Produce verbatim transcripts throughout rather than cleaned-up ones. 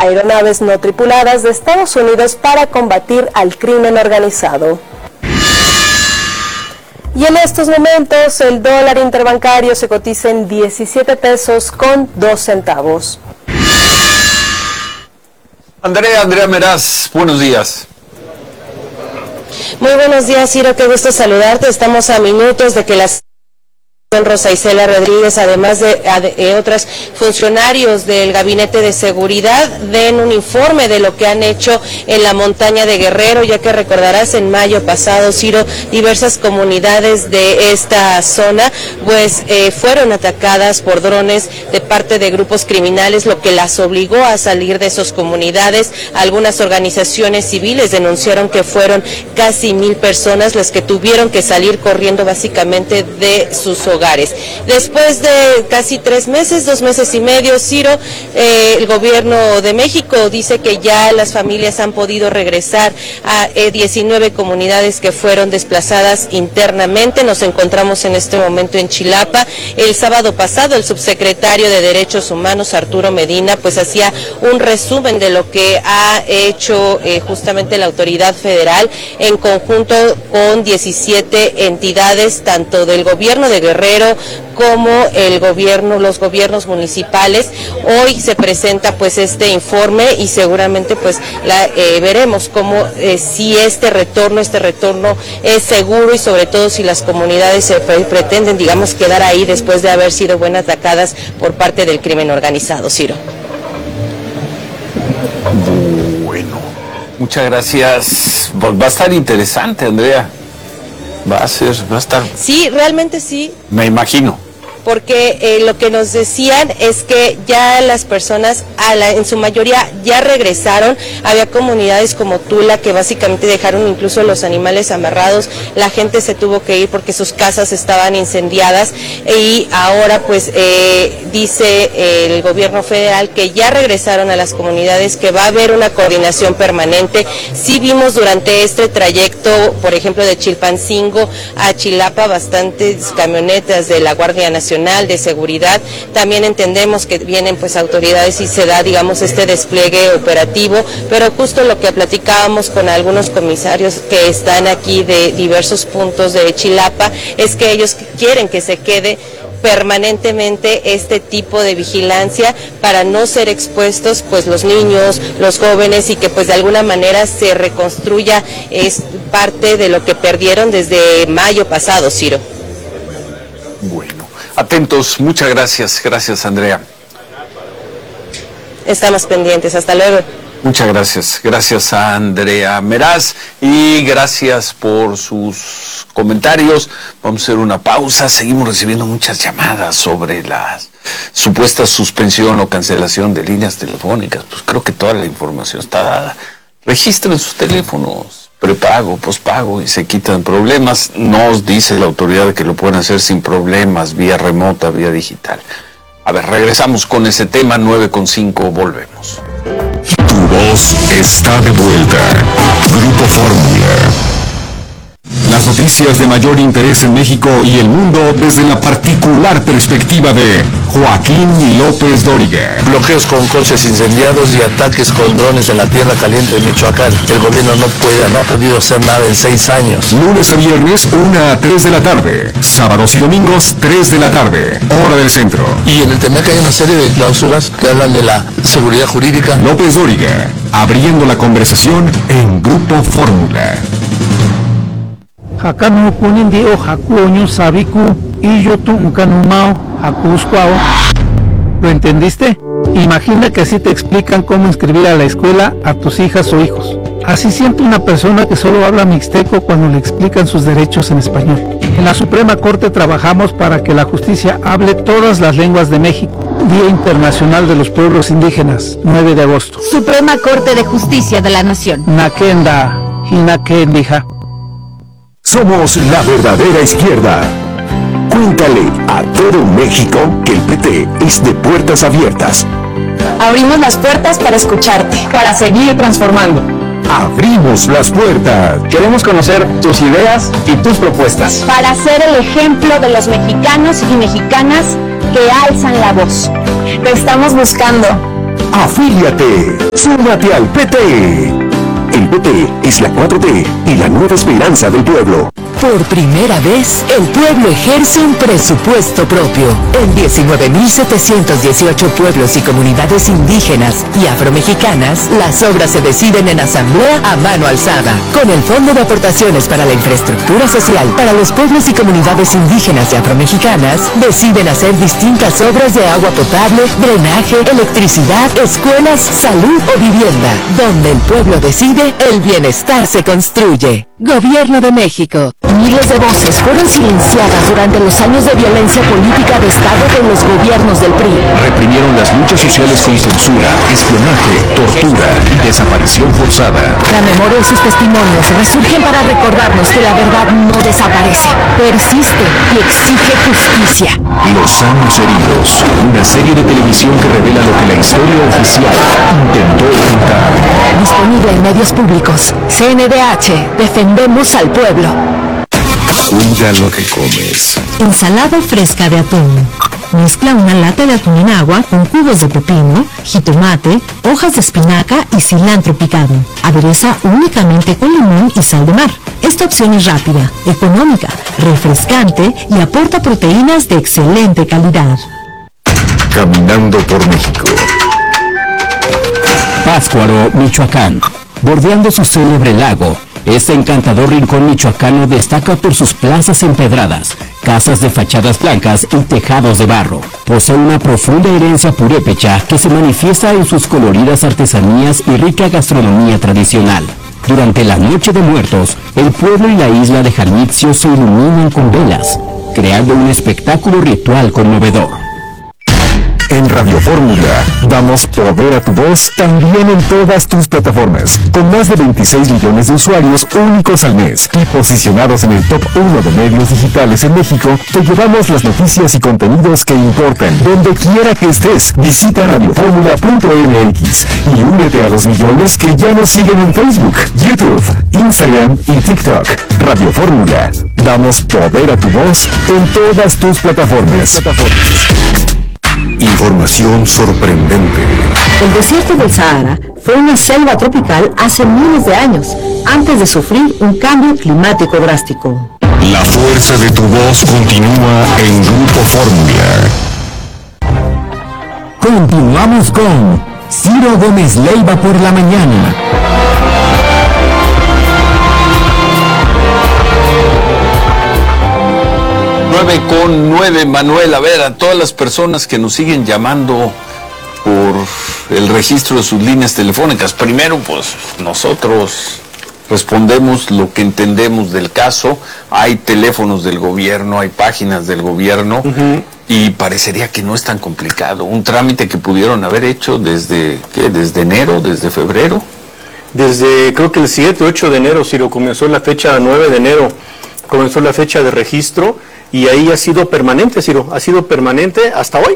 aeronaves no tripuladas de Estados Unidos para combatir al crimen organizado. Y en estos momentos el dólar interbancario se cotiza en diecisiete pesos con dos centavos. Andrea, Andrea Meraz, buenos días. Muy buenos días, Ciro, qué gusto saludarte. Estamos a minutos de que las Rosa Isela Rodríguez, además de, de otros funcionarios del Gabinete de Seguridad, den un informe de lo que han hecho en la montaña de Guerrero, ya que recordarás en mayo pasado, Ciro, diversas comunidades de esta zona pues eh, fueron atacadas por drones de parte de grupos criminales, lo que las obligó a salir de esas comunidades. Algunas organizaciones civiles denunciaron que fueron casi mil personas las que tuvieron que salir corriendo básicamente de sus hogares. Después de casi tres meses, dos meses y medio, Ciro, eh, el gobierno de México dice que ya las familias han podido regresar a eh, diecinueve comunidades que fueron desplazadas internamente. Nos encontramos en este momento en Chilapa. El sábado pasado, el subsecretario de Derechos Humanos, Arturo Medina, pues hacía un resumen de lo que ha hecho eh, justamente la autoridad federal en conjunto con diecisiete entidades, tanto del gobierno de Guerrero como el gobierno, los gobiernos municipales. Hoy se presenta pues este informe y seguramente pues la, eh, veremos cómo eh, si este retorno, este retorno es seguro y sobre todo si las comunidades se pre pretenden, digamos, quedar ahí después de haber sido bien atacadas por parte del crimen organizado. Ciro. Bueno, muchas gracias. Va a estar interesante, Andrea. Va a ser, va a estar. Sí, realmente sí. Me imagino. Porque eh, lo que nos decían es que ya las personas, a la, en su mayoría, ya regresaron. Había comunidades como Tula que básicamente dejaron incluso los animales amarrados. La gente se tuvo que ir porque sus casas estaban incendiadas y ahora pues eh, dice eh, el gobierno federal que ya regresaron a las comunidades, que va a haber una coordinación permanente. Sí vimos durante este trayecto, por ejemplo, de Chilpancingo a Chilapa, bastantes camionetas de la Guardia Nacional de Seguridad. También entendemos que vienen pues autoridades y se da, digamos, este despliegue operativo, pero justo lo que platicábamos con algunos comisarios que están aquí de diversos puntos de Chilapa es que ellos quieren que se quede permanentemente este tipo de vigilancia para no ser expuestos pues los niños, los jóvenes, y que pues de alguna manera se reconstruya es parte de lo que perdieron desde mayo pasado, Ciro. Bueno, atentos, muchas gracias, gracias Andrea. Estamos pendientes, hasta luego. Muchas gracias, gracias a Andrea Meraz y gracias por sus comentarios. Vamos a hacer una pausa, seguimos recibiendo muchas llamadas sobre la supuesta suspensión o cancelación de líneas telefónicas. Pues creo que toda la información está dada. Registren sus teléfonos, prepago, pospago, y se quitan problemas. Nos dice la autoridad que lo pueden hacer sin problemas, vía remota, vía digital. A ver, regresamos con ese tema, nueve con cinco, volvemos. Tu voz está de vuelta. Grupo Fórmula. Las noticias de mayor interés en México y el mundo desde la particular perspectiva de Joaquín López Dóriga. Bloqueos con coches incendiados y ataques con drones en la tierra caliente de Michoacán. El gobierno no puede, no ha podido hacer nada en seis años. Lunes a viernes, una a tres de la tarde. Sábados y domingos, tres de la tarde. Hora del centro. Y en el tema que hay una serie de cláusulas que hablan de la seguridad jurídica. López Dóriga, abriendo la conversación en Grupo Fórmula. Hakanu kunindio hakuoño sabiku y yo tu uncanumao hakuscuao. ¿Lo entendiste? Imagina que así te explican cómo inscribir a la escuela a tus hijas o hijos. Así siente una persona que solo habla mixteco cuando le explican sus derechos en español. En la Suprema Corte trabajamos para que la justicia hable todas las lenguas de México. Día Internacional de los Pueblos Indígenas, nueve de agosto. Suprema Corte de Justicia de la Nación. Nakenda, Hinakendija. Somos la verdadera izquierda. Cuéntale a todo México que el P T es de puertas abiertas. Abrimos las puertas para escucharte, para seguir transformando. Abrimos las puertas. Queremos conocer tus ideas y tus propuestas. Para ser el ejemplo de los mexicanos y mexicanas que alzan la voz. Te estamos buscando. Afíliate, súmate al P T. El P T es la cuatro T y la nueva esperanza del pueblo. Por primera vez, el pueblo ejerce un presupuesto propio. En diecinueve mil setecientos dieciocho pueblos y comunidades indígenas y afromexicanas, las obras se deciden en asamblea a mano alzada. Con el Fondo de Aportaciones para la Infraestructura Social para los pueblos y comunidades indígenas y afromexicanas, deciden hacer distintas obras de agua potable, drenaje, electricidad, escuelas, salud o vivienda. Donde el pueblo decide, el bienestar se construye. Gobierno de México. Miles de voces fueron silenciadas durante los años de violencia política de Estado de los gobiernos del P R I. Reprimieron las luchas sociales con censura, espionaje, tortura y desaparición forzada. La memoria y sus testimonios resurgen para recordarnos que la verdad no desaparece, persiste y exige justicia. Los años heridos, una serie de televisión que revela lo que la historia oficial intentó ocultar. Disponible en medios públicos. C N D H, defendemos al pueblo. Cuida lo que comes. Ensalada fresca de atún. Mezcla una lata de atún en agua con cubos de pepino, jitomate, hojas de espinaca y cilantro picado. Adereza únicamente con limón y sal de mar. Esta opción es rápida, económica, refrescante y aporta proteínas de excelente calidad. Caminando por México. Pátzcuaro, Michoacán. Bordeando su célebre lago, este encantador rincón michoacano destaca por sus plazas empedradas, casas de fachadas blancas y tejados de barro. Posee una profunda herencia purépecha que se manifiesta en sus coloridas artesanías y rica gastronomía tradicional. Durante la Noche de Muertos, el pueblo y la isla de Janitzio se iluminan con velas, creando un espectáculo ritual conmovedor. En Radio Fórmula, damos poder a tu voz también en todas tus plataformas. Con más de veintiséis millones de usuarios únicos al mes y posicionados en el top uno de medios digitales en México, te llevamos las noticias y contenidos que importan. Donde quiera que estés, visita radio fórmula punto m x y únete a los millones que ya nos siguen en Facebook, YouTube, Instagram y TikTok. Radio Fórmula, damos poder a tu voz en todas tus plataformas. Información sorprendente. El desierto del Sahara fue una selva tropical hace miles de años, antes de sufrir un cambio climático drástico. La fuerza de tu voz continúa en Grupo Fórmula. Continuamos con Ciro Gómez Leiva por la mañana. nueve con nueve, Manuel. A ver, a todas las personas que nos siguen llamando por el registro de sus líneas telefónicas. Primero, pues nosotros respondemos lo que entendemos del caso. Hay teléfonos del gobierno, hay páginas del gobierno, uh-huh. Y parecería que no es tan complicado. Un trámite que pudieron haber hecho desde, ¿qué? Desde enero, desde febrero. Desde, creo que el siete, ocho de enero, Ciro, comenzó la fecha, nueve de enero, comenzó la fecha de registro. Y ahí ha sido permanente, Ciro, ha sido permanente hasta hoy.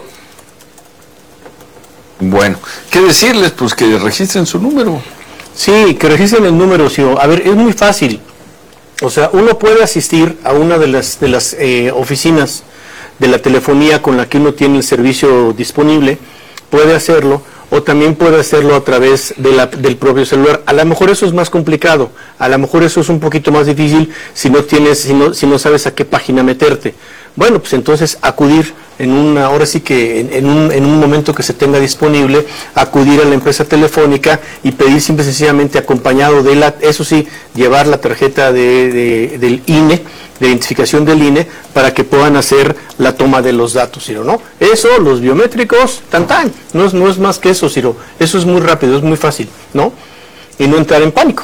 Bueno, ¿qué decirles? Pues que registren su número. Sí, que registren el número, Ciro. A ver, es muy fácil. O sea, uno puede asistir a una de las, de las eh, oficinas de la telefonía con la que uno tiene el servicio disponible, puede hacerlo, o también puede hacerlo a través de la, del propio celular. A lo mejor eso es más complicado, a lo mejor eso es un poquito más difícil si no tienes, si no, si no sabes a qué página meterte. Bueno, pues entonces acudir en una, ahora sí que en, en, un, en un momento que se tenga disponible, acudir a la empresa telefónica y pedir simple y sencillamente acompañado de la, eso sí, llevar la tarjeta de, de, del I N E, de identificación del I N E, para que puedan hacer la toma de los datos, Ciro, ¿no? Eso, los biométricos, tan tan, no es, no es más que eso, Ciro, eso es muy rápido, es muy fácil, ¿no? Y no entrar en pánico.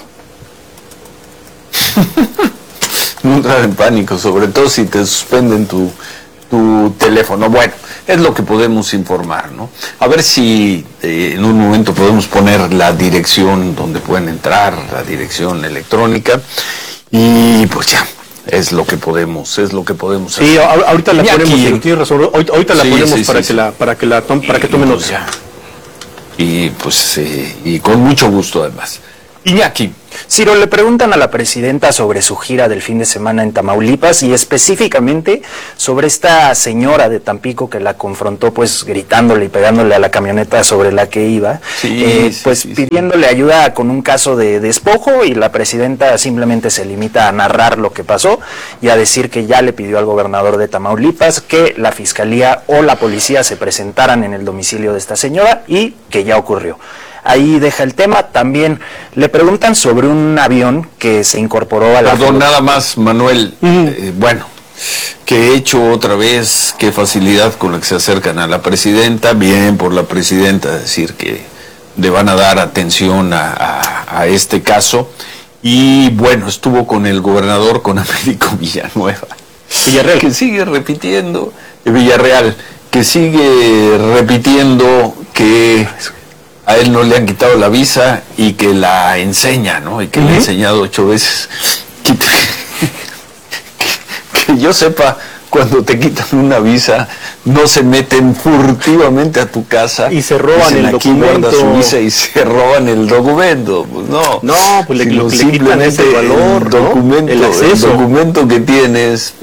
No entrar en pánico, sobre todo si te suspenden tu, tu teléfono. Bueno, es lo que podemos informar, ¿no? A ver si eh, en un momento podemos poner la dirección donde pueden entrar, la dirección electrónica, y pues ya, es lo que podemos, es lo que podemos hacer. Sí, ahorita la ponemos, aquí, tienes razón, ahorita, ahorita la sí, ponemos sí, para, sí, que sí. La, para que la para que tomen nota. Y pues, eh, y con mucho gusto además. Iñaki. Ciro, le preguntan a la presidenta sobre su gira del fin de semana en Tamaulipas y específicamente sobre esta señora de Tampico que la confrontó pues gritándole y pegándole a la camioneta sobre la que iba, sí, eh, sí, pues sí, pidiéndole sí. ayuda con un caso de despojo, y la presidenta simplemente se limita a narrar lo que pasó y a decir que ya le pidió al gobernador de Tamaulipas que la fiscalía o la policía se presentaran en el domicilio de esta señora y que ya ocurrió. Ahí deja el tema. También le preguntan sobre un avión que se incorporó a la... Perdón, nada más, Manuel. Mm. Eh, bueno, que he hecho otra vez, qué facilidad con la que se acercan a la presidenta. Bien por la presidenta decir que le van a dar atención a, a, a este caso. Y bueno, estuvo con el gobernador, con Américo Villanueva. Villarreal. Que sigue repitiendo, eh, Villarreal, que sigue repitiendo que... a él no le han quitado la visa y que la enseña, ¿no? Y que uh-huh. le ha enseñado ocho veces. Que, que, que yo sepa, cuando te quitan una visa, no se meten furtivamente a tu casa y se roban el aquí documento. Su visa y se roban el documento. Pues no, no, pues le, sino le quitan ese valor, el documento, ¿no? el acceso. El documento que tienes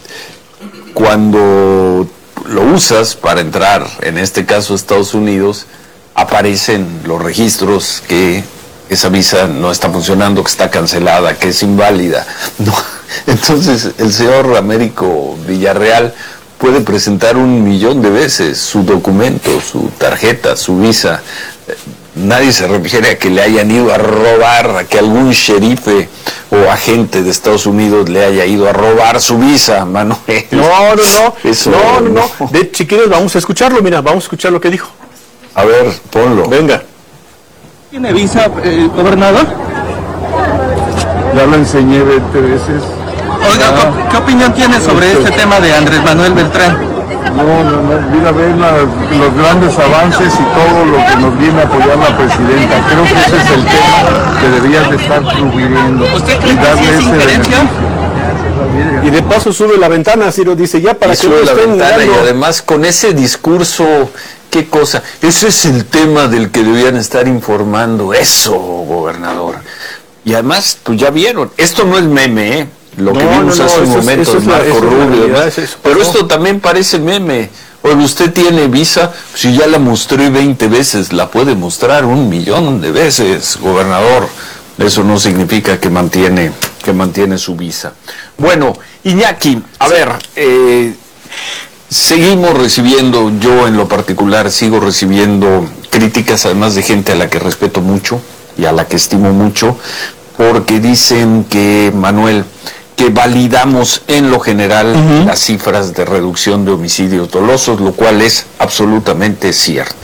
cuando lo usas para entrar, en este caso a Estados Unidos, aparecen los registros que esa visa no está funcionando, que está cancelada, que es inválida. No. Entonces el señor Américo Villarreal puede presentar un millón de veces su documento, su tarjeta, su visa. Nadie se refiere a que le hayan ido a robar, a que algún sherife o agente de Estados Unidos le haya ido a robar su visa, Manuel. No, no, no. Eso, no, no, no. De, si quieres, vamos a escucharlo. Mira, vamos a escuchar lo que dijo. A ver, ponlo. Venga. ¿Tiene visa el eh, gobernador? Ya lo enseñé veinte veces. Oiga, ah, ¿qué opinión tiene sobre este tema de Andrés Manuel Beltrán? No, no, no. Mira, ver la, los grandes avances y todo lo que nos viene a apoyar la presidenta. Creo que ese es el tema que deberías de estar cubriendo. ¿Usted cree que sí es injerencia? Y de paso sube la ventana, Ciro, dice, ya para y que no la estén ventana mirando. Y además con ese discurso, qué cosa, ese es el tema del que debían estar informando, eso, gobernador. Y además, pues ya vieron, esto no es meme, ¿eh? Lo que no, vimos no, no, hace un momento de Marco Rubio, ¿no? Pero esto también parece meme. Oye, usted tiene visa, si ya la mostré veinte veces, la puede mostrar un millón de veces, gobernador. Eso no significa que mantiene, que mantiene su visa. Bueno, Iñaki, a sí. ver, eh, seguimos recibiendo, yo en lo particular sigo recibiendo críticas, además de gente a la que respeto mucho y a la que estimo mucho, porque dicen que, Manuel, que validamos en lo general uh-huh. las cifras de reducción de homicidios dolosos, lo cual es absolutamente cierto.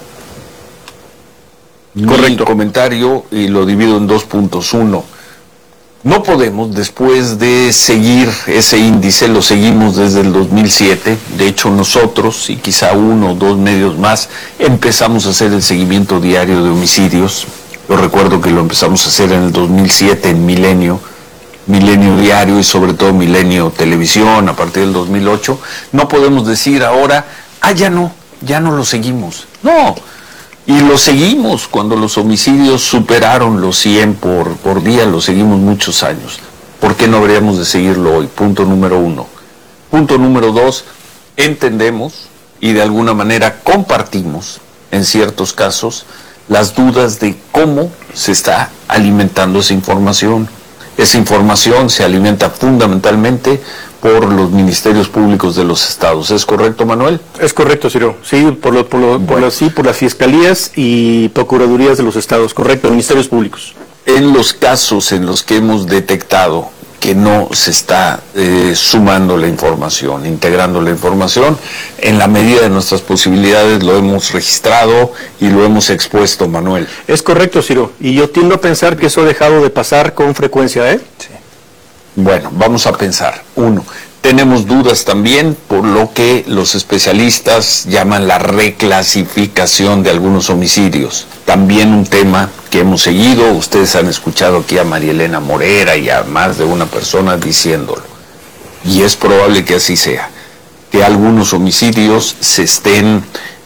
Correcto. Mi comentario, y lo divido en dos puntos. Uno, no podemos, después de seguir ese índice, lo seguimos desde el dos mil siete, de hecho nosotros, y quizá uno o dos medios más, empezamos a hacer el seguimiento diario de homicidios. Yo recuerdo que lo empezamos a hacer en el dos mil siete, en Milenio, Milenio Diario y sobre todo Milenio Televisión, a partir del dos mil ocho. No podemos decir ahora, ah, ya no, ya no lo seguimos. No. Y lo seguimos cuando los homicidios superaron los cien por, por día, lo seguimos muchos años. ¿Por qué no habríamos de seguirlo hoy? Punto número uno. Punto número dos, entendemos y de alguna manera compartimos, en ciertos casos, las dudas de cómo se está alimentando esa información. Esa información se alimenta fundamentalmente por los ministerios públicos de los estados. ¿Es correcto, Manuel? Es correcto, Ciro. Sí, por, lo, por, lo, bueno. por, lo, sí, por las fiscalías y procuradurías de los estados. Correcto, ministerios públicos. En los casos en los que hemos detectado que no se está eh, sumando la información, integrando la información, en la medida de nuestras posibilidades lo hemos registrado y lo hemos expuesto, Manuel. Es correcto, Ciro. Y yo tiendo a pensar que eso ha dejado de pasar con frecuencia, ¿eh? Sí. Bueno, vamos a pensar. Uno, tenemos dudas también por lo que los especialistas llaman la reclasificación de algunos homicidios. También un tema que hemos seguido, ustedes han escuchado aquí a María Elena Morera y a más de una persona diciéndolo. Y es probable que así sea, que algunos homicidios se estén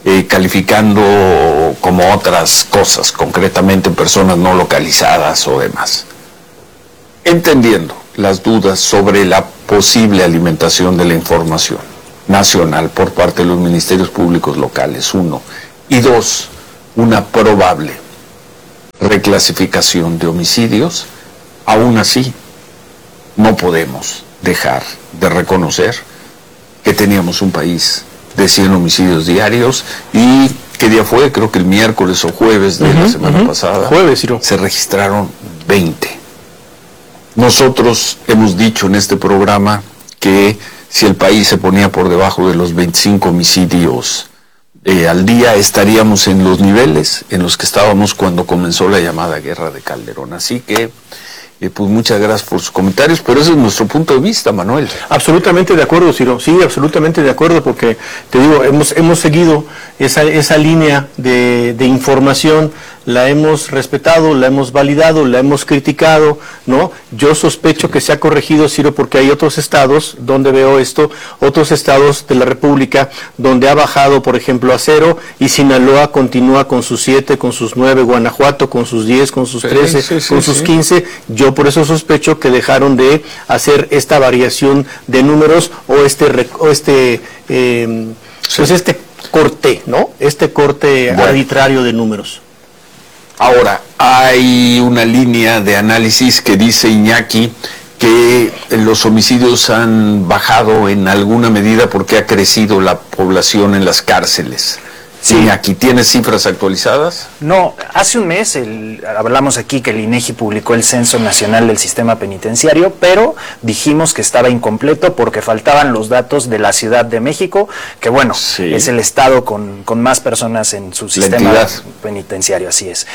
eh, calificando como otras cosas, concretamente personas no localizadas o demás. Entendiendo las dudas sobre la posible alimentación de la información nacional por parte de los ministerios públicos locales, uno, y dos, una probable reclasificación de homicidios, aún así no podemos dejar de reconocer que teníamos un país de cien homicidios diarios. ¿Y qué día fue? Creo que el miércoles o jueves de uh-huh, la semana uh-huh. pasada jueves, Ciro. Se registraron veinte. Nosotros hemos dicho en este programa que si el país se ponía por debajo de los veinticinco homicidios eh, al día, estaríamos en los niveles en los que estábamos cuando comenzó la llamada guerra de Calderón. Así que, eh, pues muchas gracias por sus comentarios, pero ese es nuestro punto de vista, Manuel. Absolutamente de acuerdo, Ciro, sí, absolutamente de acuerdo, porque te digo, hemos, hemos seguido esa, esa línea de, de información, la hemos respetado, la hemos validado, la hemos criticado, ¿no? Yo sospecho que se ha corregido, Ciro, porque hay otros estados donde veo esto, otros estados de la República donde ha bajado, por ejemplo, a cero, y Sinaloa continúa con sus siete, con sus nueve, Guanajuato con sus diez, con sus trece, sí, sí, con sí, sus sí. quince. Yo por eso sospecho que dejaron de hacer esta variación de números o este, o este, eh, sí. pues este corte, ¿no? Este corte bueno. arbitrario de números. Ahora, hay una línea de análisis que dice Iñaki que los homicidios han bajado en alguna medida porque ha crecido la población en las cárceles. Sí. Iñaki, ¿tienes cifras actualizadas? No, hace un mes el, hablamos aquí que el INEGI publicó el Censo Nacional del Sistema Penitenciario, pero dijimos que estaba incompleto porque faltaban los datos de la Ciudad de México, que bueno, sí. es el estado con, con más personas en su sistema penitenciario, así es.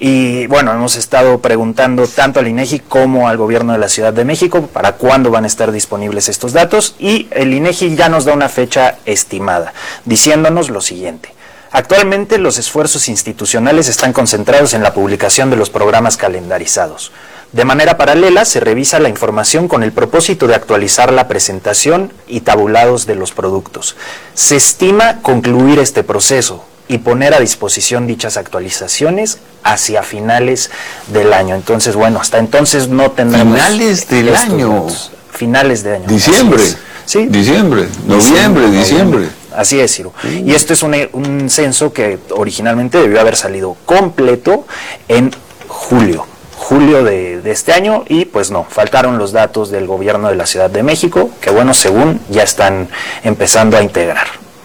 Y bueno, hemos estado preguntando tanto al INEGI como al gobierno de la Ciudad de México para cuándo van a estar disponibles estos datos, y el INEGI ya nos da una fecha estimada, diciéndonos lo siguiente. Actualmente los esfuerzos institucionales están concentrados en la publicación de los programas calendarizados. De manera paralela se revisa la información con el propósito de actualizar la presentación y tabulados de los productos. Se estima concluir este proceso y poner a disposición dichas actualizaciones hacia finales del año. Entonces, bueno, hasta entonces no tendremos... Finales del año. Finales de año. Diciembre. Sí. Diciembre, noviembre, diciembre. diciembre. Así es, Ciro. Sí. Y este es un, un censo que originalmente debió haber salido completo en julio, julio de, de este año, y pues no, faltaron los datos del gobierno de la Ciudad de México, que bueno, según ya están empezando a integrar.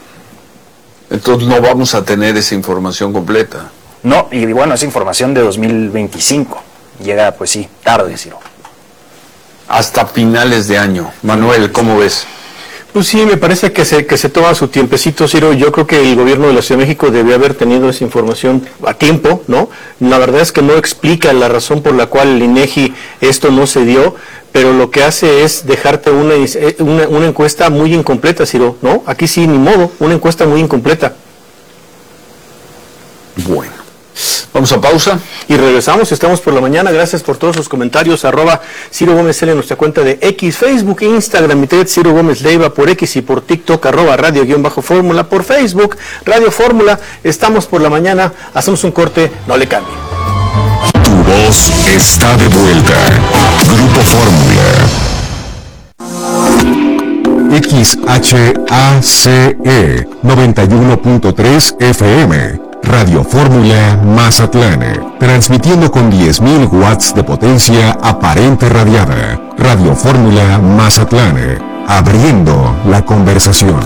Entonces no vamos a tener esa información completa. No, y bueno, es información de dos mil veinticinco, llega pues sí, tarde, Ciro. Hasta finales de año. Manuel, ¿cómo ves? Pues sí, me parece que se, que se toma su tiempecito, Ciro. Yo creo que el gobierno de la Ciudad de México debió haber tenido esa información a tiempo, ¿no? La verdad es que no explica la razón por la cual el INEGI esto no se dio, pero lo que hace es dejarte una, una, una encuesta muy incompleta, Ciro, ¿no? Aquí sí, ni modo, una encuesta muy incompleta. Bueno. Vamos a pausa. Y regresamos, estamos por la mañana. Gracias por todos sus comentarios. Arroba Ciro Gómez L en nuestra cuenta de X, Facebook, Instagram, mi Twitter, Ciro Gómez Leiva por X, y por TikTok, arroba Radio-Fórmula, por Facebook, Radio Fórmula. Estamos por la mañana, hacemos un corte, no le cambie. Tu voz está de vuelta. Grupo Fórmula. X H A C E noventa y uno punto tres F M. Radio Fórmula Mazatlán, transmitiendo con diez mil watts de potencia aparente radiada. Radio Fórmula Mazatlán, abriendo la conversación.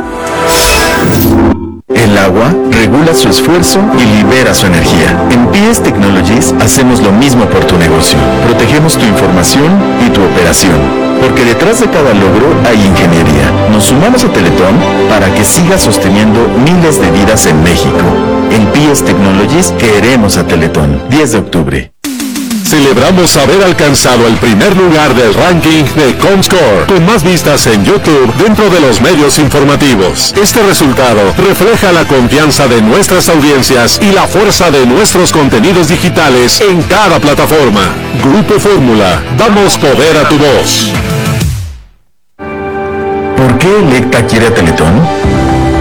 El agua regula su esfuerzo y libera su energía. En P S Technologies hacemos lo mismo por tu negocio. Protegemos tu información y tu operación, porque detrás de cada logro hay ingeniería. Nos sumamos a Teletón para que siga sosteniendo miles de vidas en México. En P S Technologies queremos a Teletón. diez de octubre. Celebramos haber alcanzado el primer lugar del ranking de Comscore, con más vistas en YouTube dentro de los medios informativos. Este resultado refleja la confianza de nuestras audiencias y la fuerza de nuestros contenidos digitales en cada plataforma. Grupo Fórmula, damos poder a tu voz. ¿Por qué Electa quiere a Teletón?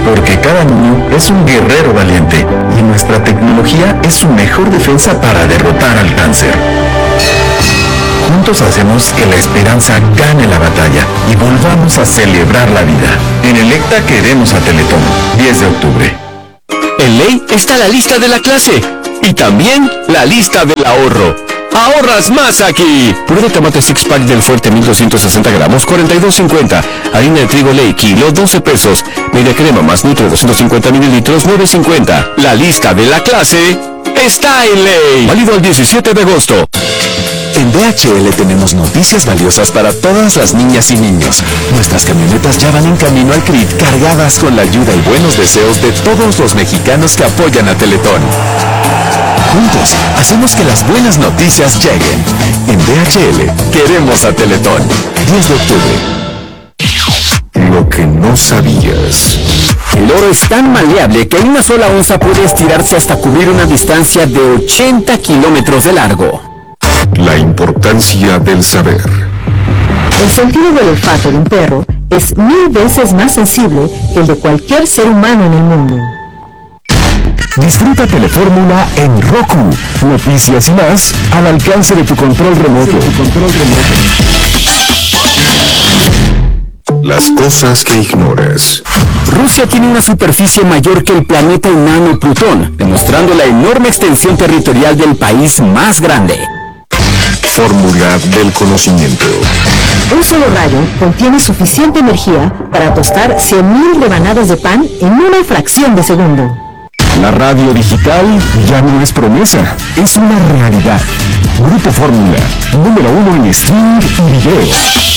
Porque cada niño es un guerrero valiente y nuestra tecnología es su mejor defensa para derrotar al cáncer. Juntos hacemos que la esperanza gane la batalla y volvamos a celebrar la vida. En Electa queremos a Teletón, diez de octubre. En Ley está la lista de la clase y también la lista del ahorro. ¡Ahorras más aquí! Puré de tomate six pack del Fuerte mil doscientos sesenta gramos, cuarenta y dos cincuenta. Harina de trigo Ley, kilo, doce pesos. Media crema más Nutri, doscientos cincuenta mililitros, nueve cincuenta. La lista de la clase está en Ley. Válido el diecisiete de agosto. En D H L tenemos noticias valiosas para todas las niñas y niños. Nuestras camionetas ya van en camino al C R I T cargadas con la ayuda y buenos deseos de todos los mexicanos que apoyan a Teletón. Juntos, hacemos que las buenas noticias lleguen. En D H L, queremos a Teletón. diez de octubre. Lo que no sabías. El oro es tan maleable que una sola onza puede estirarse hasta cubrir una distancia de ochenta kilómetros de largo. La importancia del saber. El sentido del olfato de un perro es mil veces más sensible que el de cualquier ser humano en el mundo. Disfruta Telefórmula en Roku. Noticias y más al alcance de tu control remoto. Las cosas que ignoras. Rusia tiene una superficie mayor que el planeta enano Plutón, demostrando la enorme extensión territorial del país más grande. Fórmula del conocimiento. Un solo rayo contiene suficiente energía para tostar cien mil rebanadas de pan en una fracción de segundo. La radio digital ya no es promesa, es una realidad. Grupo Fórmula, número uno en streaming y video.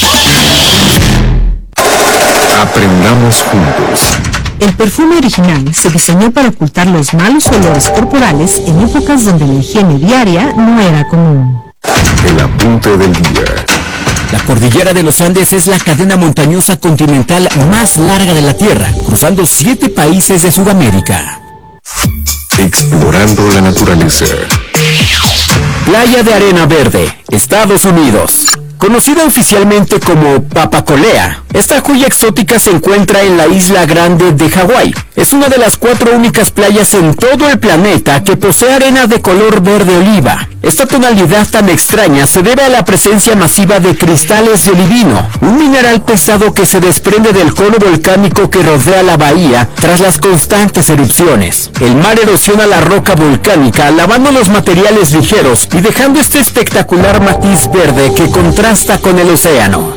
Aprendamos juntos. El perfume original se diseñó para ocultar los malos olores corporales en épocas donde la higiene diaria no era común. El apunte del día. La cordillera de los Andes es la cadena montañosa continental más larga de la Tierra, cruzando siete países de Sudamérica. Explorando la naturaleza. Playa de Arena Verde, Estados Unidos. Conocida oficialmente como Papacolea, esta joya exótica se encuentra en la isla Grande de Hawái. Es una de las cuatro únicas playas en todo el planeta que posee arena de color verde oliva. Esta tonalidad tan extraña se debe a la presencia masiva de cristales de olivino, un mineral pesado que se desprende del cono volcánico que rodea la bahía tras las constantes erupciones. El mar erosiona la roca volcánica, lavando los materiales ligeros y dejando este espectacular matiz verde que contrasta con el océano.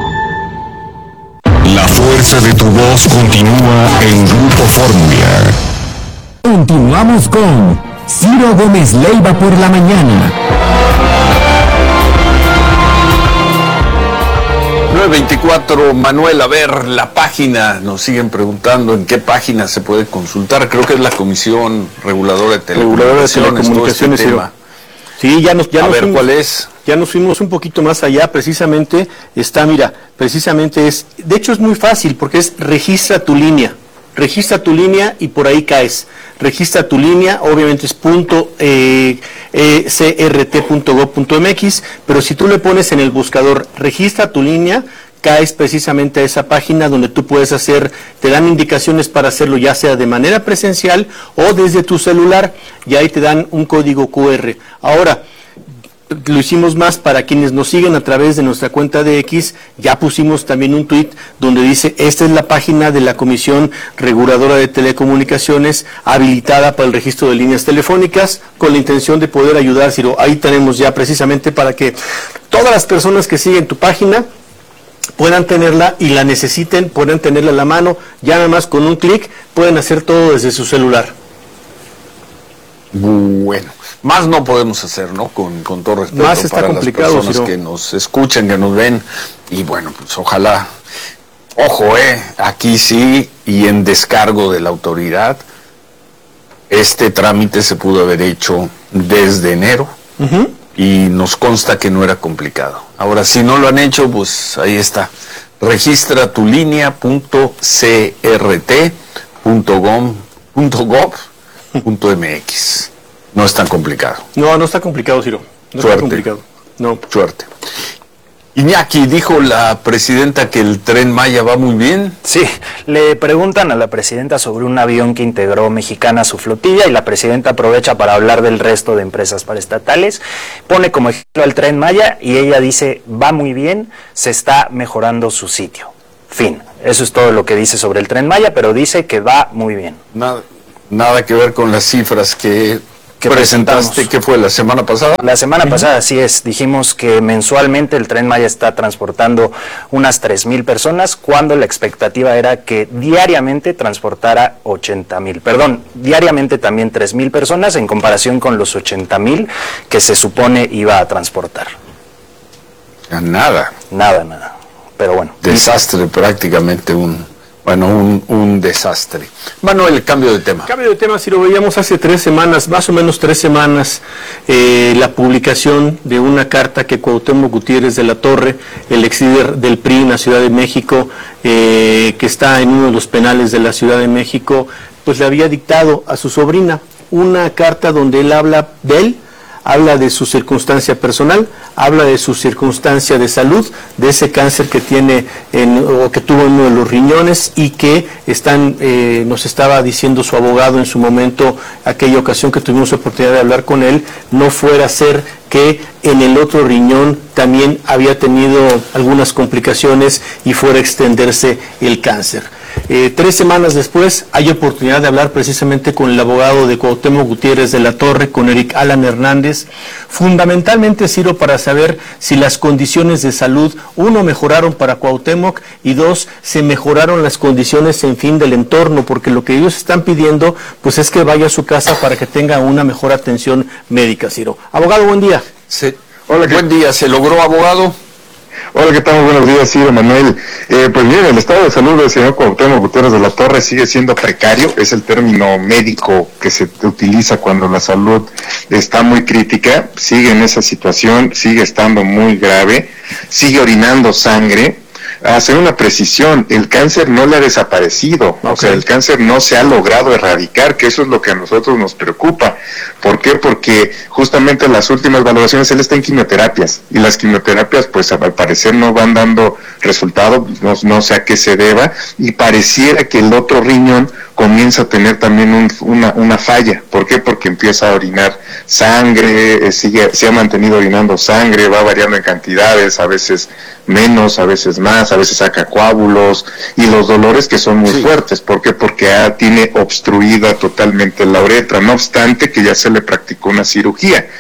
La fuerza de tu voz continúa en Grupo Fórmula. Continuamos con Ciro Gómez Leiva por la mañana. nueve veinticuatro, Manuel, a ver, la página, nos siguen preguntando en qué página se puede consultar, creo que es la Comisión Reguladora de Telecomunicaciones. Reguladora de Telecomunicaciones, todo este tema. Sí, ya nos, ya a nos ver, fuimos, ¿cuál es? Ya nos fuimos un poquito más allá, precisamente está, mira, precisamente es, de hecho es muy fácil porque es registra tu línea, registra tu línea y por ahí caes. Registra tu línea, obviamente es punto eh, eh, c r t punto gov punto m x, pero si tú le pones en el buscador registra tu línea, caes precisamente a esa página donde tú puedes hacer, te dan indicaciones para hacerlo ya sea de manera presencial o desde tu celular, y ahí te dan un código cu erre. Ahora, lo hicimos más para quienes nos siguen a través de nuestra cuenta de X, ya pusimos también un tuit donde dice, esta es la página de la Comisión Reguladora de Telecomunicaciones habilitada para el registro de líneas telefónicas, con la intención de poder ayudar, Ciro. Ahí tenemos ya precisamente para que todas las personas que siguen tu página puedan tenerla y la necesiten, puedan tenerla a la mano, ya nada más con un clic pueden hacer todo desde su celular. Bueno, más no podemos hacer, ¿no? Con, con todo respeto más está para complicado, las personas Ciro. que nos escuchan, que nos ven, y bueno, pues ojalá, ojo, eh, aquí sí, y en descargo de la autoridad, este trámite se pudo haber hecho desde enero, uh-huh. y nos consta que no era complicado. Ahora, si no lo han hecho, pues ahí está, registra tu línea punto c r t punto gov punto m x. No es tan complicado. No, no está complicado, Ciro. No Suerte. está complicado. No. Suerte. Iñaki, dijo la presidenta que el Tren Maya va muy bien. Sí, le preguntan a la presidenta sobre un avión que integró Mexicana a su flotilla y la presidenta aprovecha para hablar del resto de empresas paraestatales. Pone como ejemplo al Tren Maya y ella dice, va muy bien, se está mejorando su sitio. Fin. Eso es todo lo que dice sobre el Tren Maya, pero dice que va muy bien. Nada, nada que ver con las cifras que... ¿Qué presentaste? ¿Qué fue la semana pasada? La semana uh-huh. pasada, así es. Dijimos que mensualmente el Tren Maya está transportando unas tres mil personas, cuando la expectativa era que diariamente transportara ochenta mil. Perdón, diariamente también tres mil personas en comparación con los ochenta mil que se supone iba a transportar. Nada. Nada, nada. Pero bueno. Desastre prácticamente un... Bueno, un, un desastre. Manuel, cambio de tema. Cambio de tema, si lo veíamos hace tres semanas, más o menos tres semanas, eh, la publicación de una carta que Cuauhtémoc Gutiérrez de la Torre, el ex líder del P R I en la Ciudad de México, eh, que está en uno de los penales de la Ciudad de México, pues le había dictado a su sobrina una carta donde él habla de él, habla de su circunstancia personal, habla de su circunstancia de salud, de ese cáncer que tiene en, o que tuvo en uno de los riñones y que están, eh, nos estaba diciendo su abogado en su momento, aquella ocasión que tuvimos oportunidad de hablar con él, no fuera a ser que en el otro riñón también había tenido algunas complicaciones y fuera a extenderse el cáncer. Eh, tres semanas después hay oportunidad de hablar precisamente con el abogado de Cuauhtémoc Gutiérrez de la Torre, con Eric Alan Hernández, fundamentalmente, Ciro, para saber si las condiciones de salud, uno, mejoraron para Cuauhtémoc y dos, se mejoraron las condiciones, en fin, del entorno, porque lo que ellos están pidiendo pues es que vaya a su casa para que tenga una mejor atención médica, Ciro. Abogado, buen día. Sí. Hola, buen día. ¿Se logró, abogado? Hola, ¿qué tal? Buenos días, Ciro, Manuel. Eh, pues bien, el estado de salud del señor Cuauhtémoc Gutiérrez de la Torre sigue siendo precario, es el término médico que se utiliza cuando la salud está muy crítica, sigue en esa situación, sigue estando muy grave, sigue orinando sangre. Hacer una precisión, el cáncer no le ha desaparecido, okay. O sea, el cáncer no se ha logrado erradicar, que eso es lo que a nosotros nos preocupa. ¿Por qué? Porque justamente en las últimas valoraciones él está en quimioterapias, y las quimioterapias pues al parecer no van dando resultado, no, no sé a qué se deba, y pareciera que el otro riñón comienza a tener también un, una, una falla. ¿Por qué? Porque empieza a orinar sangre, eh, sigue, se ha mantenido orinando sangre, va variando en cantidades, a veces menos, a veces más, a veces saca coágulos, y los dolores que son muy sí. fuertes. ¿Por qué? Porque ah, tiene obstruida totalmente la uretra, no obstante que ya se le practicó una cirugía.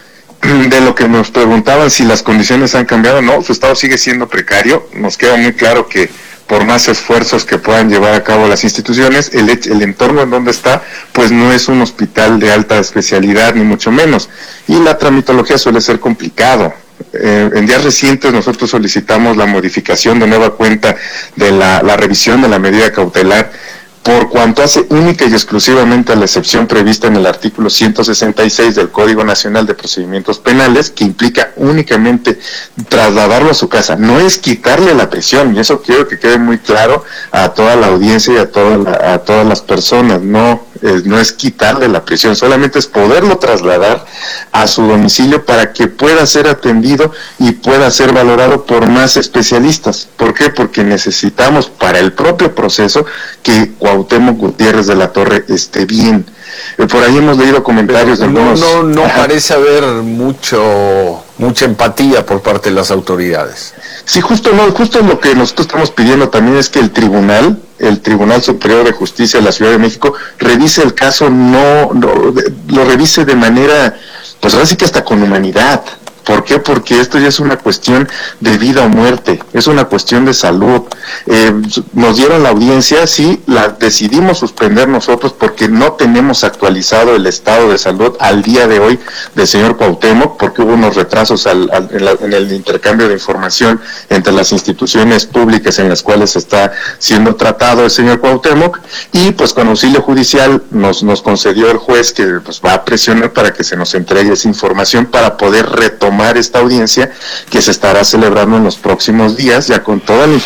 De lo que nos preguntaban si las condiciones han cambiado, no, su estado sigue siendo precario. Nos queda muy claro que por más esfuerzos que puedan llevar a cabo las instituciones, el, el entorno en donde está, pues no es un hospital de alta especialidad, ni mucho menos, y la tramitología suele ser complicado. Eh, en días recientes nosotros solicitamos la modificación de nueva cuenta de la, la revisión de la medida cautelar, por cuanto hace única y exclusivamente a la excepción prevista en el artículo ciento sesenta y seis del Código Nacional de Procedimientos Penales, que implica únicamente trasladarlo a su casa. No es quitarle la prisión, y eso quiero que quede muy claro a toda la audiencia y a, toda la, a todas las personas. No, eh, no es quitarle la prisión, solamente es poderlo trasladar a su domicilio para que pueda ser atendido y pueda ser valorado por más especialistas. ¿Por qué? Porque necesitamos para el propio proceso que Cuauhtémoc Gutiérrez de la Torre esté bien. Eh, por ahí hemos leído comentarios de algunos... No, no, no parece haber mucho mucha empatía por parte de las autoridades. Sí, justo no, justo lo que nosotros estamos pidiendo también es que el tribunal, el Tribunal Superior de Justicia de la Ciudad de México, revise el caso, no, no lo revise de manera, pues ahora sí que hasta con humanidad. ¿Por qué? Porque esto ya es una cuestión de vida o muerte, es una cuestión de salud. Eh, nos dieron la audiencia, sí, la decidimos suspender nosotros porque no tenemos actualizado el estado de salud al día de hoy del señor Cuauhtémoc, porque hubo unos retrasos al, al, en, la, en el intercambio de información entre las instituciones públicas en las cuales está siendo tratado el señor Cuauhtémoc, y pues con auxilio judicial nos, nos concedió el juez que pues, va a presionar para que se nos entregue esa información para poder retomar esta audiencia que se estará celebrando en los próximos días, ya con toda la información,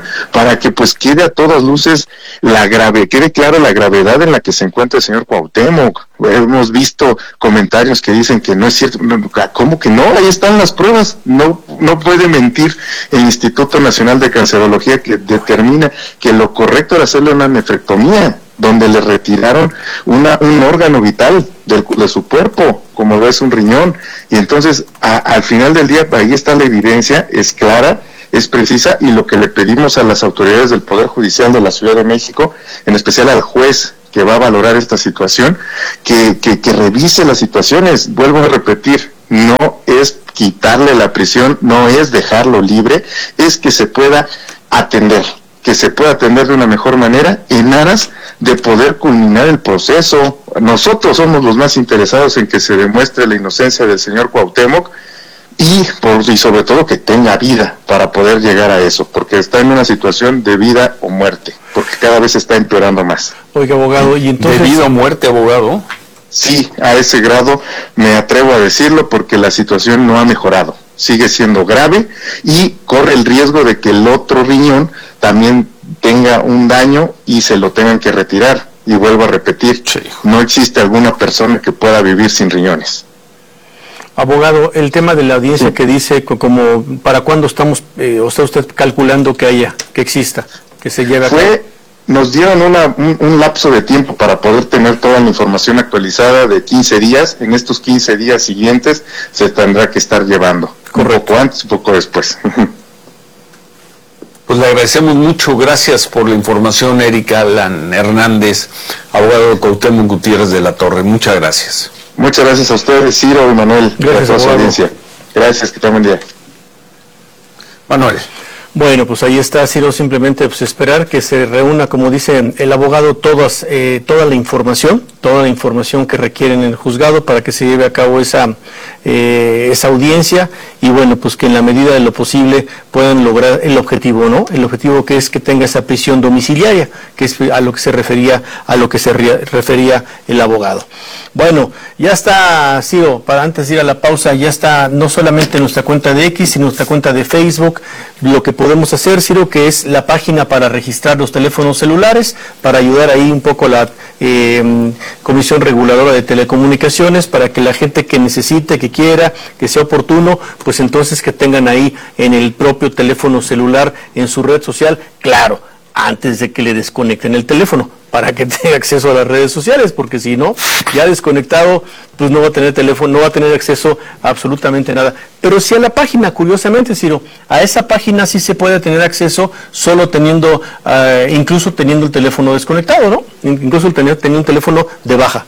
para que pues quede a todas luces la grave, quede claro la gravedad en la que se encuentra el señor Cuauhtémoc. Hemos visto comentarios que dicen que no es cierto. ¿Cómo que no? Ahí están las pruebas. No, no puede mentir el Instituto Nacional de Cancerología, que determina que lo correcto era hacerle una nefrectomía, donde le retiraron una, un órgano vital del, de su cuerpo, como lo es un riñón. Y entonces, a, al final del día, ahí está la evidencia, es clara, es precisa, y lo que le pedimos a las autoridades del Poder Judicial de la Ciudad de México, en especial al juez que va a valorar esta situación, que, que, que revise las situaciones. Vuelvo a repetir, no es quitarle la prisión, no es dejarlo libre, es que se pueda atender, que se pueda atender de una mejor manera en aras de poder culminar el proceso. Nosotros somos los más interesados en que se demuestre la inocencia del señor Cuauhtémoc y, por, y sobre todo que tenga vida para poder llegar a eso, porque está en una situación de vida o muerte, porque cada vez está empeorando más. Oiga, abogado, y entonces... ¿De vida o muerte, abogado? Sí, a ese grado me atrevo a decirlo, porque la situación no ha mejorado, sigue siendo grave y corre el riesgo de que el otro riñón también tenga un daño y se lo tengan que retirar. Y vuelvo a repetir, sí, no existe alguna persona que pueda vivir sin riñones. Abogado, el tema de la audiencia, sí, que dice como para cuándo estamos, eh, o está usted calculando que haya, que exista, que se lleve a cabo. Fue, nos dieron una, un, un lapso de tiempo para poder tener toda la información actualizada de quince días. En estos quince días siguientes se tendrá que estar llevando. Correcto. Un poco antes, un poco después. Pues le agradecemos mucho, gracias por la información, Erika Alan Hernández, abogado de Cuauhtémoc Gutiérrez de la Torre. Muchas gracias. Muchas gracias a ustedes, Ciro y Manuel, gracias por su audiencia. Gracias, que tengan buen día. Manuel. Bueno, pues ahí está, Ciro, simplemente pues esperar que se reúna, como dice el abogado, todas, eh, toda la información, toda la información que requieren en el juzgado para que se lleve a cabo esa, eh, esa audiencia, y bueno, pues que en la medida de lo posible puedan lograr el objetivo, ¿no? El objetivo que es que tenga esa prisión domiciliaria, que es a lo que se refería, a lo que se refería el abogado. Bueno, ya está, Ciro, para antes de ir a la pausa, ya está no solamente en nuestra cuenta de X, sino en nuestra cuenta de Facebook, lo que podemos hacer, Ciro, que es la página para registrar los teléfonos celulares, para ayudar ahí un poco a la eh, Comisión Reguladora de Telecomunicaciones, para que la gente que necesite, que quiera, que sea oportuno, pues entonces que tengan ahí en el propio teléfono celular, en su red social, claro, antes de que le desconecten el teléfono, para que tenga acceso a las redes sociales, porque si no, ya desconectado, pues no va a tener teléfono, no va a tener acceso a absolutamente nada. Pero sí a la página, curiosamente, Ciro, a esa página sí se puede tener acceso solo teniendo, uh, incluso teniendo el teléfono desconectado, ¿no? Incluso el tener, teniendo un teléfono de baja.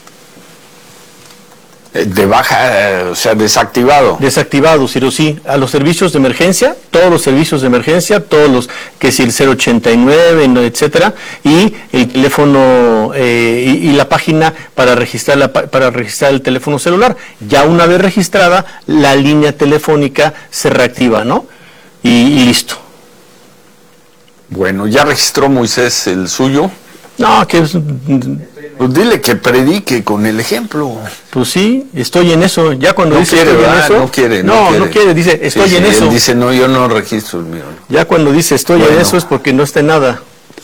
De baja, o sea, desactivado. Desactivado, Ciro, sí. A los servicios de emergencia, todos los servicios de emergencia, todos los, que si el cero ochenta y nueve, etcétera, y el teléfono, eh, y, y la página para registrar, la, para registrar el teléfono celular. Ya una vez registrada, la línea telefónica se reactiva, ¿no? Y, y listo. Bueno, ¿ya registró Moisés el suyo? No, que es... Pues dile que predique con el ejemplo. Pues sí, estoy en eso. Ya cuando no dice quiere, estoy ¿verdad? en eso, no quiere, no, no quiere, no quiere, dice estoy sí, en sí, eso. Él dice no, yo no registro el mío. Ya cuando dice estoy bueno. en eso es porque no está en nada.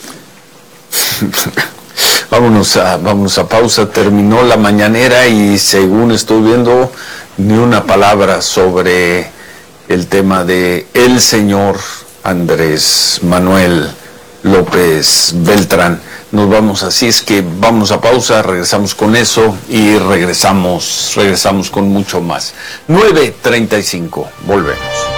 vámonos a, vámonos a pausa. Terminó la mañanera y según estoy viendo ni una palabra sobre el tema de el señor Andrés Manuel López Beltrán. Nos vamos, así es que vamos a pausa, regresamos con eso y regresamos, regresamos con mucho más. nueve treinta y cinco, volvemos.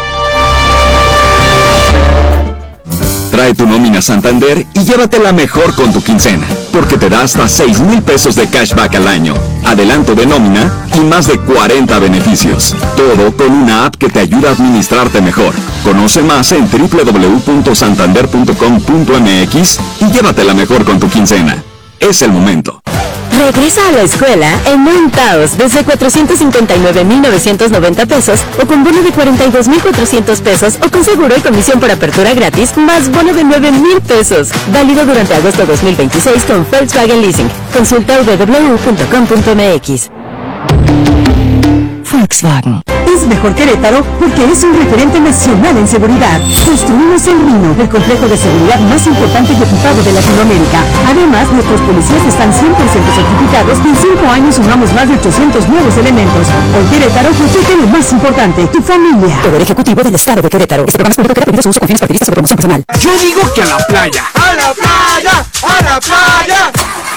Trae tu nómina Santander y llévatela mejor con tu quincena, porque te da hasta seis mil pesos de cashback al año, adelanto de nómina y más de cuarenta beneficios. Todo con una app que te ayuda a administrarte mejor. Conoce más en doble u doble u doble u punto santander punto com punto m x y llévatela mejor con tu quincena. Es el momento. Regresa a la escuela en Montaos desde cuatrocientos cincuenta y nueve mil novecientos noventa pesos o con bono de cuarenta y dos mil cuatrocientos pesos o con seguro y comisión por apertura gratis más bono de nueve mil pesos. Válido durante agosto dos mil veintiséis con Volkswagen Leasing. Consulta doble u doble u doble u punto com punto m x. Volkswagen. es mejor Querétaro porque es un referente nacional en seguridad. Construimos el Rino, el complejo de seguridad más importante y equipado de Latinoamérica. Además, nuestros policías están cien por ciento certificados y en cinco años sumamos más de ochocientos nuevos elementos. Hoy Querétaro protege lo más importante, tu familia. Poder Ejecutivo del Estado de Querétaro. Este programa es público que ha su uso con fines partidistas o promoción personal. Yo digo que a la playa. ¡A la playa! ¡A la playa!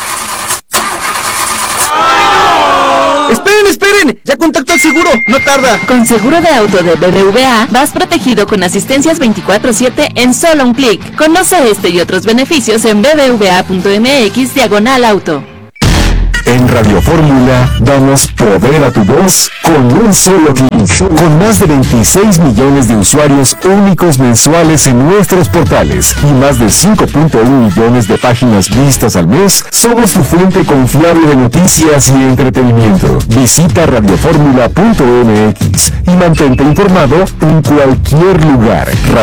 ¡Esperen, esperen! ¡Ya contactó al seguro! ¡No tarda! Con seguro de auto de B B V A, vas protegido con asistencias veinticuatro siete en solo un clic. Conoce este y otros beneficios en b b v a punto m x diagonal auto. En Radio Fórmula damos poder a tu voz con un solo clic. Con más de veintiséis millones de usuarios únicos mensuales en nuestros portales y más de cinco punto uno millones de páginas vistas al mes, somos tu fuente confiable de noticias y entretenimiento. Visita radio fórmula punto m x y mantente informado en cualquier lugar.